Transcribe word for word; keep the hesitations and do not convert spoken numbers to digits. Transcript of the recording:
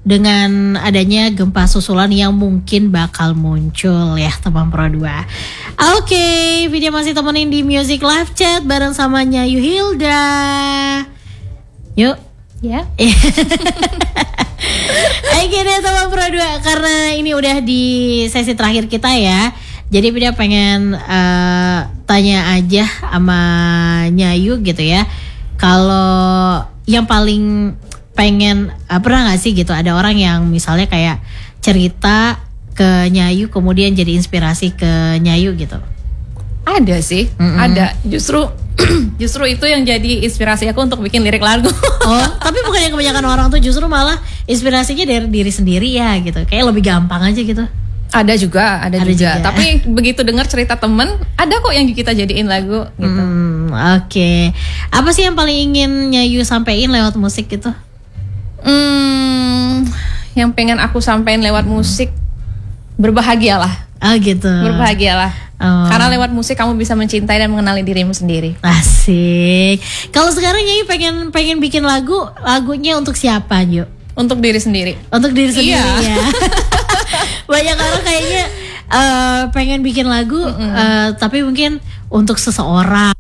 dengan adanya gempa susulan yang mungkin bakal muncul ya teman Pro dua. Oke, okay, video masih temenin di Music Live Chat bareng sama Nyayu Hilda. Yuk. Ya. Oke deh teman Pro dua, karena ini udah di sesi terakhir kita ya. Jadi Vida pengen uh, tanya aja sama Nyayu gitu ya. Kalau yang paling pengen uh, pernah gak sih gitu ada orang yang misalnya kayak cerita ke Nyayu kemudian jadi inspirasi ke Nyayu gitu? Ada sih, mm-hmm. ada. Justru justru itu yang jadi inspirasi aku untuk bikin lirik lagu. Oh, tapi bukan yang kebanyakan orang tuh justru malah inspirasinya dari diri sendiri ya gitu. Kayak lebih gampang aja gitu. Ada juga, ada, ada juga. juga. Tapi begitu dengar cerita temen, ada kok yang kita jadiin lagu gitu. Hmm, oke. Okay. Apa sih yang paling ingin Nyayu sampein lewat musik gitu? Hmm, yang pengen aku sampein lewat musik, berbahagialah. Oh gitu. Berbahagialah. Oh. Karena lewat musik kamu bisa mencintai dan mengenali dirimu sendiri. Asik. Kalau sekarang Nyayu pengen pengen bikin lagu, lagunya untuk siapa, Nyu? Untuk diri sendiri. Untuk diri sendiri iya. ya. Banyak orang kayaknya uh, pengen bikin lagu, mm-hmm. uh, tapi mungkin untuk seseorang